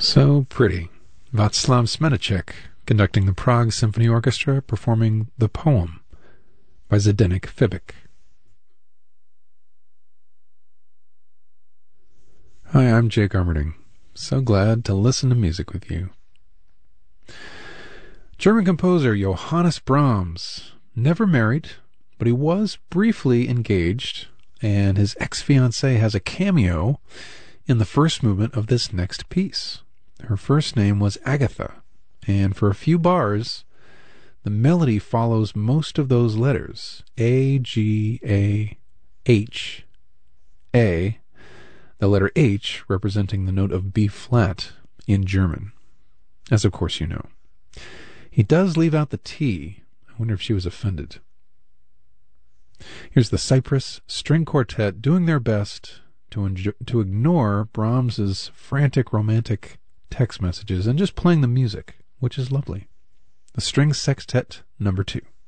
So pretty. Václav Smetacek conducting the Prague Symphony Orchestra performing The Poem by Zdeněk Fibik. Hi, I'm Jake Armerding. So glad to listen to music with you. German composer Johannes Brahms, never married, but he was briefly engaged, and his ex-fiancée has a cameo in the first movement of this next piece. Her first name was Agatha, and for a few bars, the melody follows most of those letters, A, G, A, H, A, the letter H representing the note of B flat in German, as of course you know. He does leave out the T. I wonder if she was offended. Here's the Cypress String Quartet doing their best to ignore Brahms's frantic romantic text messages and just playing the music, which is lovely. The String Sextet No. 2.